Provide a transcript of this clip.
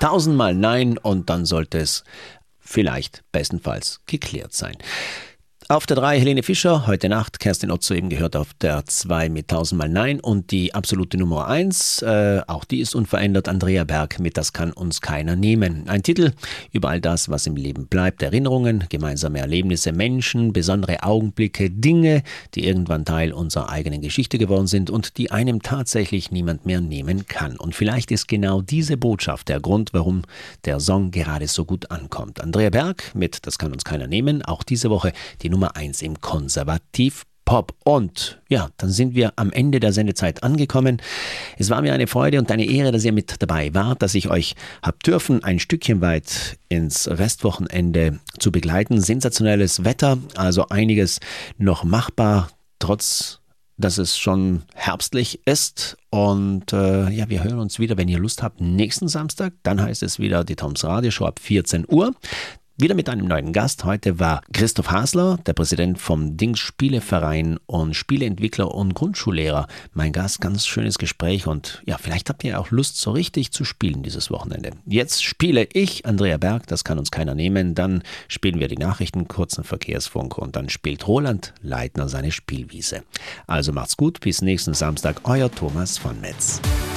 1000-mal Nein und dann sollte es vielleicht bestenfalls geklärt sein. Auf der 3 Helene Fischer, heute Nacht, Kerstin Ott soeben gehört auf der 2 mit 1000-mal Nein und die absolute Nummer 1, auch die ist unverändert, Andrea Berg mit Das kann uns keiner nehmen. Ein Titel über all das, was im Leben bleibt, Erinnerungen, gemeinsame Erlebnisse, Menschen, besondere Augenblicke, Dinge, die irgendwann Teil unserer eigenen Geschichte geworden sind und die einem tatsächlich niemand mehr nehmen kann. Und vielleicht ist genau diese Botschaft der Grund, warum der Song gerade so gut ankommt. Andrea Berg mit Das kann uns keiner nehmen, auch diese Woche die Nummer 1 im Konservativ-Pop. Und ja, dann sind wir am Ende der Sendezeit angekommen. Es war mir eine Freude und eine Ehre, dass ihr mit dabei wart, dass ich euch hab dürfen, ein Stückchen weit ins Restwochenende zu begleiten. Sensationelles Wetter, also einiges noch machbar, trotz dass es schon herbstlich ist. Und ja, wir hören uns wieder, wenn ihr Lust habt, nächsten Samstag. Dann heißt es wieder die Toms Radio Show ab 14 Uhr. Wieder mit einem neuen Gast. Heute war Christoph Hasler, der Präsident vom Dings Spieleverein und Spieleentwickler und Grundschullehrer. Mein Gast, ganz schönes Gespräch und ja, vielleicht habt ihr auch Lust, so richtig zu spielen dieses Wochenende. Jetzt spiele ich Andrea Berg, das kann uns keiner nehmen. Dann spielen wir die Nachrichten, kurzen Verkehrsfunk und dann spielt Roland Leitner seine Spielwiese. Also macht's gut, bis nächsten Samstag, euer Thomas von Metz.